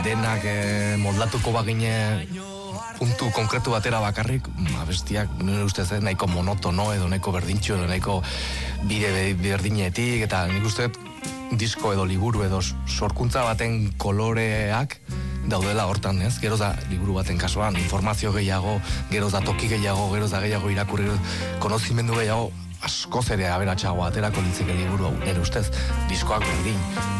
denak moldatuko bagine puntu konkretu batera bakarrik, abestiak nire ustez nahiko monotono edo nahiko berdintxo edo nahiko bide berdinetik, eta nik uste disko edo liburu edo sorkuntza baten koloreak daudela hortan, ez? Geroz da, liburu baten kasuan, informazio gehiago, geroz da toki gehiago, geroz da gehiago irakurri, konozimendu gehiago, askoz ere aberatsago aterako litzeke liburu hau, nire ustez, diskoak berdin.